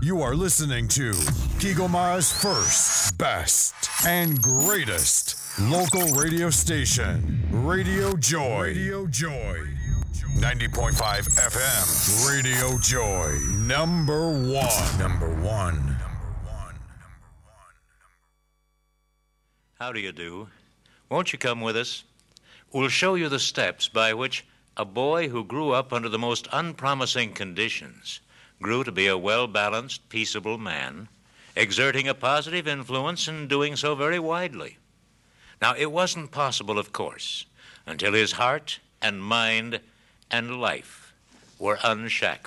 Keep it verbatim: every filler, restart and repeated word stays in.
You are listening to Kigomara's first, best, and greatest local radio station, Radio Joy. Radio Joy. ninety point five F M. Radio Joy. Number one. Number one. How do you do? Won't you come with us? We'll show you the steps by which a boy who grew up under the most unpromising conditions grew to be a well-balanced, peaceable man, exerting a positive influence and doing so very widely. Now, it wasn't possible, of course, until his heart and mind and life were unshackled.